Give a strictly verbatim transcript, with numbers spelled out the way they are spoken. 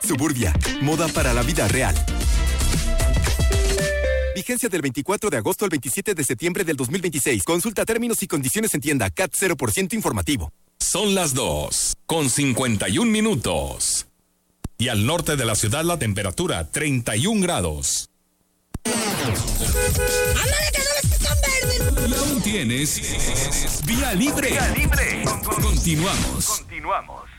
Suburbia, moda para la vida real. Vigencia del veinticuatro de agosto al veintisiete de septiembre del dos mil veintiséis. Consulta términos y condiciones en tienda. C A T cero por ciento informativo. Son las dos, con cincuenta y un minutos. Y al norte de la ciudad la temperatura treinta y un grados. ¡Ándale, que no les están verdes! Y aún tienes vía libre. Vía libre. Continuamos. Continuamos.